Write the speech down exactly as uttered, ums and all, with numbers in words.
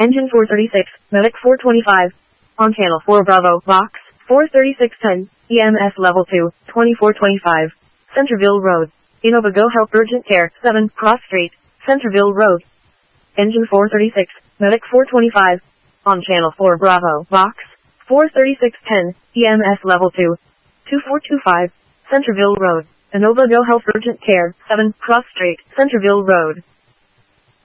Engine four thirty-six, Medic four twenty-five. On channel four Bravo, Box, four thirty-six ten, E M S level two, twenty-four twenty-five. Centerville Road. Innova Go Help Urgent Care, seven, Cross Street, Centerville Road. Engine four thirty-six, Medic four twenty-five. On channel four Bravo, Box, four thirty-six ten, E M S level two, twenty-four twenty-five. Centerville Road. Innova Go Help Urgent Care, seven, Cross Street, Centerville Road.